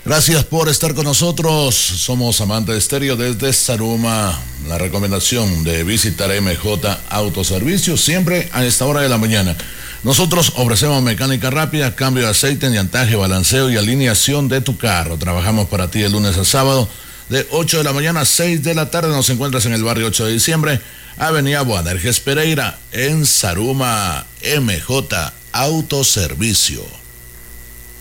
Gracias por estar con nosotros. Somos Amantes Estéreo desde Zaruma. La recomendación de visitar MJ Autoservicio siempre a esta hora de la mañana. Nosotros ofrecemos mecánica rápida, cambio de aceite, diantaje, balanceo y alineación de tu carro. Trabajamos para ti de lunes a sábado de 8 de la mañana a 6 de la tarde. Nos encuentras en el barrio 8 de diciembre, Avenida Boanerges Pereira, en Zaruma. MJ Autoservicio.